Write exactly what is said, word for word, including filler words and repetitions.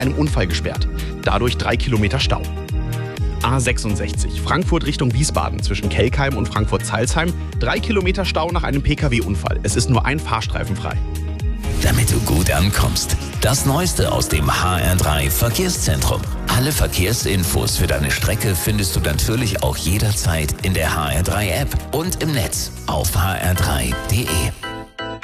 einem Unfall gesperrt. Dadurch drei Kilometer Stau. A sechsundsechzig, Frankfurt Richtung Wiesbaden zwischen Kelkheim und Frankfurt-Zeilsheim. Drei Kilometer Stau nach einem P K W-Unfall. Es ist nur ein Fahrstreifen frei. Damit du gut ankommst. Das Neueste aus dem H R drei Verkehrszentrum. Alle Verkehrsinfos für deine Strecke findest du natürlich auch jederzeit in der H R drei App und im Netz auf h r drei punkt d e.